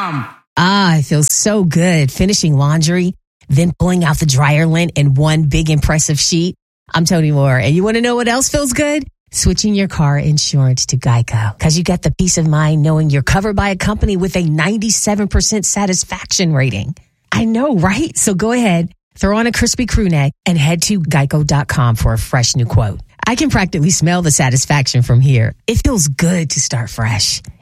Ah, it feels so good finishing laundry, then pulling out the dryer lint in one big impressive sheet. I'm Tony Moore, and you want to know what else feels good? Switching your car insurance to Geico, because you get the peace of mind knowing you're covered by a company with a 97% satisfaction rating. I know, right? So go ahead, throw on a crispy crew neck, and head to geico.com for a fresh new quote. I can practically smell the satisfaction from here. It feels good to start fresh.